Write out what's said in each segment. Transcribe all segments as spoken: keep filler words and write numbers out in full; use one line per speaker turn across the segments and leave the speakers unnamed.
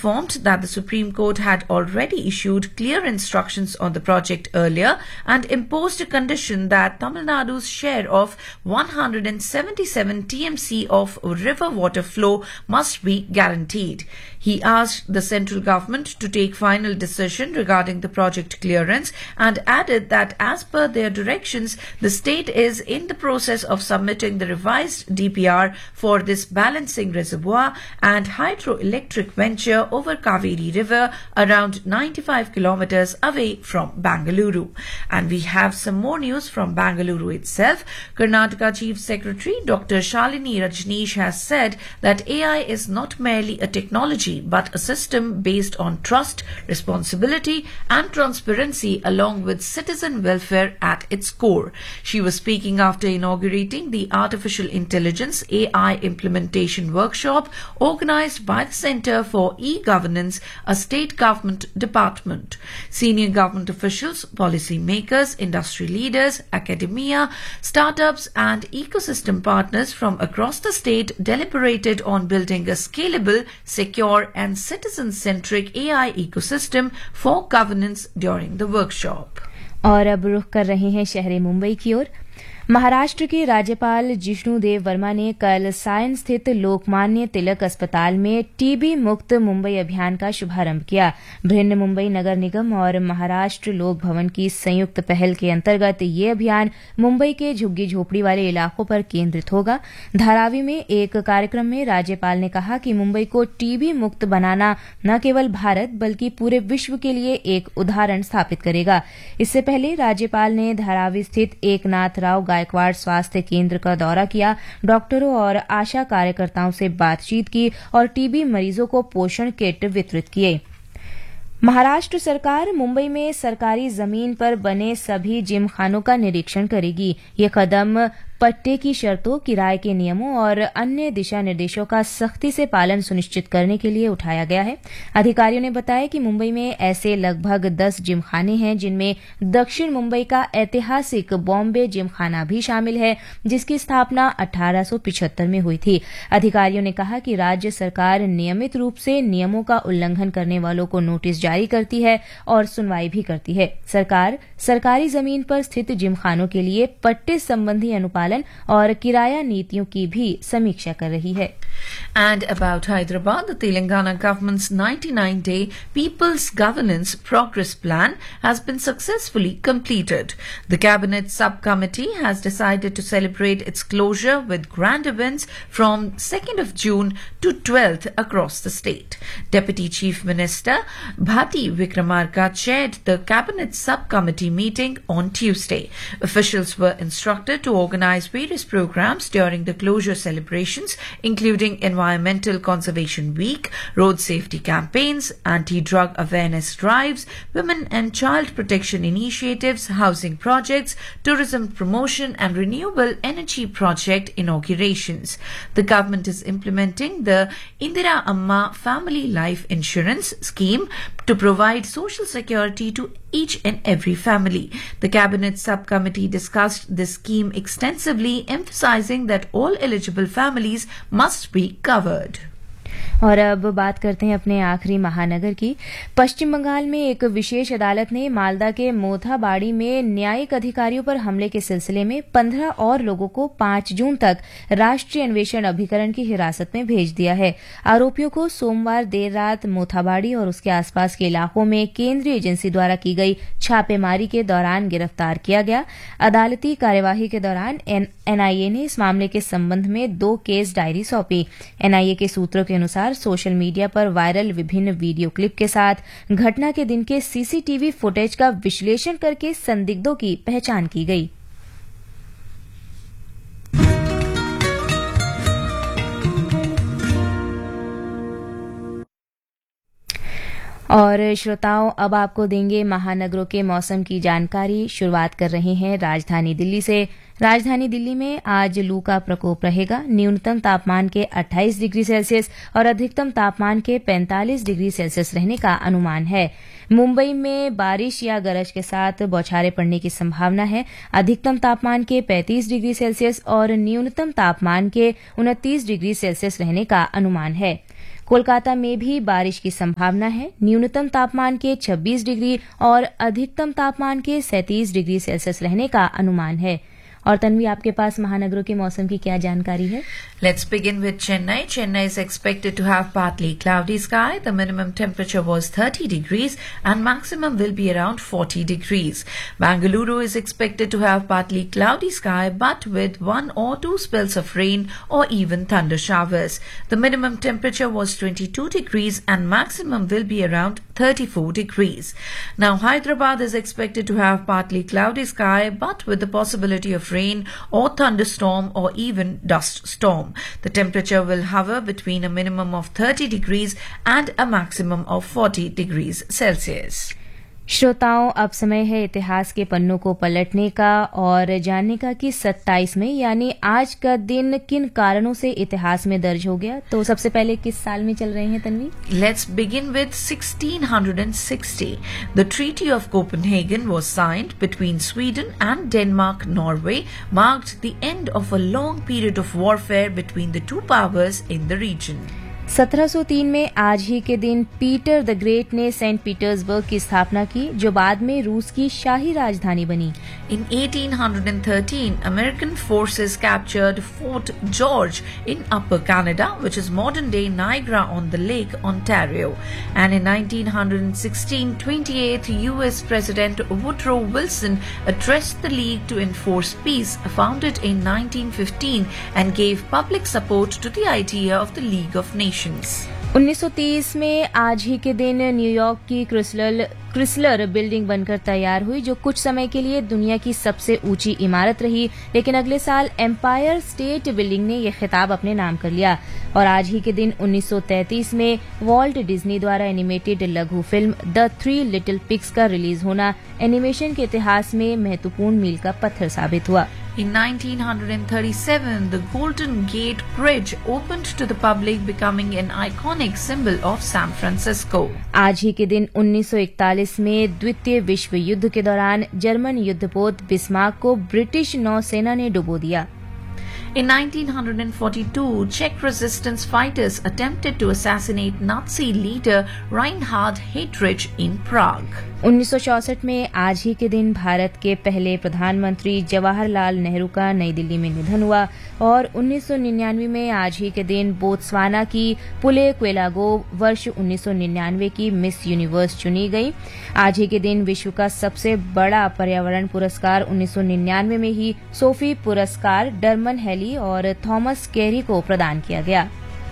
informed that the Supreme Court had already issued clear instructions on the project earlier and imposed a condition that Tamil Nadu's share of one hundred seventy-seven T M C of river water flow must be guaranteed. He asked the central government to take final decision regarding the project clearance and added that as per their directions, the state is in the process of submitting the revised D P R for this balancing reservoir and hydroelectric venture over Kaveri River around ninety-five kilometers away from Bangalore. And we have some more news from Bangalore itself. Karnataka Chief Secretary Doctor Shalini Rajneesh has said that A I is not merely a technology but a system based on trust, responsibility and transparency along with citizen welfare at its core. She was speaking after inaugurating the Artificial Intelligence A I Implementation Workshop organized by the Centre for E-Governance, a state government department. Senior government officials, policy makers, industry leaders, academia, startups and ecosystem partners from across the state deliberated on building a scalable, secure and citizen-centric A I ecosystem for governance during the workshop.
और अब रुख कर रहे हैं शहर मुंबई की ओर। महाराष्ट्र के राज्यपाल जिष्णु देव वर्मा ने कल सायन स्थित लोकमान्य तिलक अस्पताल में टीबी मुक्त मुंबई अभियान का शुभारंभ किया। बृहन मुंबई नगर निगम और महाराष्ट्र लोक भवन की संयुक्त पहल के अंतर्गत ये अभियान मुंबई के झुग्गी झोपड़ी वाले इलाकों पर केंद्रित होगा। धारावी में एक कार्यक्रम में राज्यपाल ने कहा कि मुंबई को टीबी मुक्त बनाना न केवल भारत बल्कि पूरे विश्व के लिए एक उदाहरण स्थापित करेगा। इससे पहले राज्यपाल ने धारावी स्थित एकनाथ राव गायकवाड़ स्वास्थ्य केंद्र का दौरा किया, डॉक्टरों और आशा कार्यकर्ताओं से बातचीत की और टीबी मरीजों को पोषण किट वितरित किए। महाराष्ट्र सरकार मुंबई में सरकारी जमीन पर बने सभी जिमखानों का निरीक्षण करेगी। ये कदम पट्टे की शर्तों, किराए के नियमों और अन्य दिशा निर्देशों का सख्ती से पालन सुनिश्चित करने के लिए उठाया गया है। अधिकारियों ने बताया कि मुंबई में ऐसे लगभग दस जिमखाने हैं जिनमें दक्षिण मुंबई का ऐतिहासिक बॉम्बे जिमखाना भी शामिल है, जिसकी स्थापना अठारह सौ पिछहत्तर में हुई थी। अधिकारियों ने कहा कि राज्य सरकार नियमित रूप से नियमों का उल्लंघन करने वालों को नोटिस जारी करती है और सुनवाई भी करती है। सरकार सरकारी जमीन पर स्थित जिमखानों के लिए पट्टे संबंधी अनुपालन और किराया नीतियों की भी समीक्षा कर रही है।
And about Hyderabad, the Telangana government's ninety-nine day People's Governance Progress Plan has been successfully completed. The Cabinet Subcommittee has decided to celebrate its closure with grand events from second of June to twelfth across the state. Deputy Chief Minister Bhati Vikramarka chaired the Cabinet Subcommittee meeting on Tuesday. Officials were instructed to organize various programs during the closure celebrations, including Environmental Conservation Week, road safety campaigns, anti-drug awareness drives, women and child protection initiatives, housing projects, tourism promotion and renewable energy project inaugurations. The government is implementing the Indira Amma Family Life Insurance Scheme to provide social security to each and every family. The Cabinet Subcommittee discussed this scheme extensively, emphasizing that all eligible families must be covered.
और अब बात करते हैं अपने आखिरी महानगर की। पश्चिम बंगाल में एक विशेष अदालत ने मालदा के मोथाबाड़ी में न्यायिक अधिकारियों पर हमले के सिलसिले में पंद्रह और लोगों को पांच जून तक राष्ट्रीय अन्वेषण अभिकरण की हिरासत में भेज दिया है। आरोपियों को सोमवार देर रात मोथाबाड़ी और उसके आसपास के इलाकों में केंद्रीय एजेंसी द्वारा की गई छापेमारी के दौरान गिरफ्तार किया गया। अदालती कार्यवाही के दौरान एनआईए ने इस मामले के संबंध में दो केस डायरी सौंपी। एनआईए के सूत्रों के अनुसार सोशल मीडिया पर वायरल विभिन्न वीडियो क्लिप के साथ घटना के दिन के सीसीटीवी फुटेज का विश्लेषण करके संदिग्धों की पहचान की गई। और श्रोताओं, अब आपको देंगे महानगरों के मौसम की जानकारी। शुरुआत कर रहे हैं राजधानी दिल्ली से। राजधानी दिल्ली में आज लू का प्रकोप रहेगा। न्यूनतम तापमान के अट्ठाईस डिग्री सेल्सियस और अधिकतम तापमान के पैंतालीस डिग्री सेल्सियस रहने का अनुमान है। मुंबई में बारिश या गरज के साथ बौछारें पड़ने की संभावना है। अधिकतम तापमान के पैंतीस डिग्री सेल्सियस और न्यूनतम तापमान के उनतीस डिग्री सेल्सियस रहने का अनुमान है। कोलकाता में भी बारिश की संभावना है। न्यूनतम तापमान के छब्बीस डिग्री और अधिकतम तापमान के सैंतीस डिग्री सेल्सियस रहने का अनुमान है। और तन्वी, आपके पास महानगरों के मौसम की क्या जानकारी है?
Let's begin with Chennai. Chennai is expected to have partly cloudy sky. The minimum temperature was thirty degrees and maximum will be around forty degrees. Bangalore is expected to have partly cloudy sky but with one or two spells of rain or even thunder showers. The minimum temperature was twenty-two degrees and maximum will be around thirty-four degrees. Now Hyderabad is expected to have partly cloudy sky but with the possibility of rain or thunderstorm or even dust storm. The temperature will hover between a minimum of thirty degrees and a maximum of forty degrees Celsius.
श्रोताओं, अब समय है इतिहास के पन्नों को पलटने का और जानने का कि सत्ताईस मई यानी आज का दिन किन कारणों से इतिहास में दर्ज हो गया। तो सबसे पहले किस साल में चल रहे हैं Tanvi?
Let's begin with sixteen sixty. The Treaty of Copenhagen was signed between Sweden and Denmark. Norway marked the end of a long period of warfare between the two powers in the region.
सत्रह सौ तीन में आज ही के दिन Peter the great ने Saint Petersburg की स्थापना की, जो बाद में रूस की शाही राजधानी बनी।
In eighteen thirteen, American forces captured Fort George in Upper Canada, which is modern-day Niagara-on-the-Lake, Ontario. And in nineteen sixteen, twenty-eighth U S President Woodrow Wilson addressed the League to Enforce Peace, founded in nineteen fifteen, and gave public support to the idea of the League of Nations.
उन्नीस सौ तीस में आज ही के दिन New York की Chrysler Chrysler building बनकर तैयार हुई, जो कुछ समय के लिए दुनिया की सबसे ऊंची इमारत रही, लेकिन अगले साल एम्पायर स्टेट बिल्डिंग ने यह खिताब अपने नाम कर लिया। और आज ही के दिन उन्नीस सौ तैंतीस में वॉल्ट डिज्नी द्वारा एनिमेटेड लघु film the three little pigs का रिलीज होना एनिमेशन के इतिहास में महत्वपूर्ण मील का पत्थर साबित हुआ।
In nineteen thirty-seven, the Golden Gate Bridge opened to the public, becoming an iconic symbol of San Francisco.
आज ही के दिन उन्नीस सौ इकतालीस में द्वितीय विश्व युद्ध के दौरान जर्मन युद्धपोत बिस्मार्क को ब्रिटिश नौसेना ने डुबो दिया।
In nineteen forty-two, Czech resistance fighters attempted to assassinate Nazi leader Reinhard Heydrich in Prague.
उन्नीस सौ चौसठ में आज ही के दिन भारत के पहले प्रधानमंत्री जवाहरलाल नेहरू का नई दिल्ली में निधन हुआ। और उन्नीस सौ निन्यानवे में आज ही के दिन बोत्सवाना की पुले क्वेलागो वर्ष उन्नीस सौ निन्यानवे की मिस यूनिवर्स चुनी गई। आज ही के दिन विश्व का सबसे बड़ा पर्यावरण पुरस्कार उन्नीस सौ निन्यानवे में ही सोफी पुरस्कार डरमन हेली और थॉमस कैरी को प्रदान किया गया।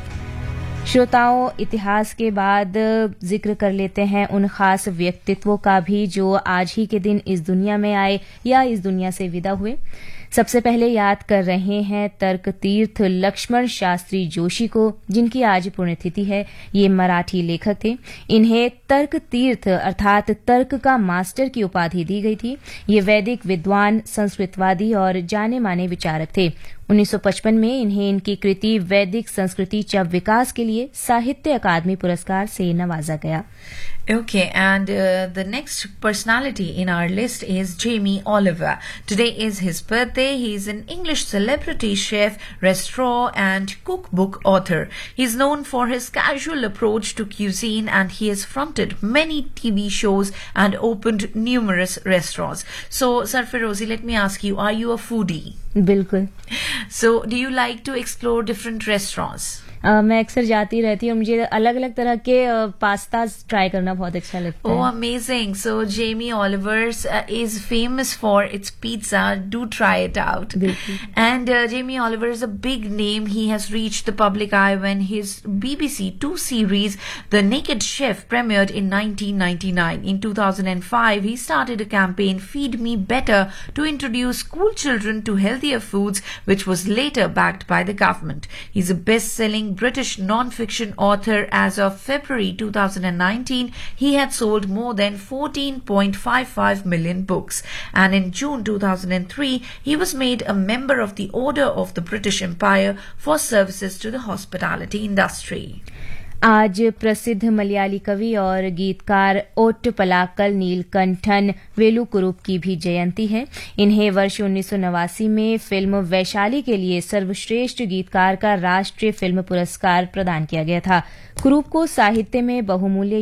श्रोताओं, इतिहास के बाद जिक्र कर लेते हैं उन खास व्यक्तित्वों का भी जो आज ही के दिन इस दुनिया में आए या इस दुनिया से विदा हुए। सबसे पहले याद कर रहे हैं तर्क तीर्थ लक्ष्मण शास्त्री जोशी को, जिनकी आज पुण्यतिथि है। ये मराठी लेखक थे। इन्हें तर्क तीर्थ अर्थात तर्क का मास्टर की उपाधि दी गई थी। ये वैदिक विद्वान, संस्कृतवादी और जाने माने विचारक थे। उन्नीस सौ पचपन में इन्हें इनकी कृति वैदिक संस्कृति च विकास के लिए साहित्य अकादमी पुरस्कार से नवाजा गया।
Okay, and uh, the next personality in our list is Jamie Oliver. Today is his birthday. He is an English celebrity chef, restaurant and cookbook author. He is known for his casual approach to cuisine, and he has fronted many T V shows and opened numerous restaurants. So, Sarfarozi, let me ask you, are you a foodie?
बिल्कुल।
So, do you like to explore different restaurants?
Uh, मैं अक्सर जाती रहती हूँ। मुझे अलग अलग तरह के पास्ता uh, ट्राई करना बहुत अच्छा लगता है।
Oh, amazing! So Jamie Oliver's uh, is famous for its pizza. Do try it out. And uh, Jamie Oliver is a big name. He has reached the public eye when his B B C Two series, The Naked Chef, premiered in nineteen ninety-nine. In two thousand five, he started a campaign, Feed Me Better, to introduce school children to healthier foods, which was later backed by the government. He's a best-selling British non-fiction author. As of February two thousand nineteen, he had sold more than fourteen point five five million books. And in June two thousand three, he was made a member of the Order of the British Empire for services to the hospitality industry.
आज प्रसिद्ध मलयाली कवि और गीतकार ओट्टपलाक्कल नीलकंठन वेलुकुरुप की भी जयंती है। इन्हें वर्ष उन्नीस सौ नवासी में फिल्म वैशाली के लिए सर्वश्रेष्ठ गीतकार का राष्ट्रीय फिल्म पुरस्कार प्रदान किया गया था। कुरूप को साहित्य में बहुमूल्य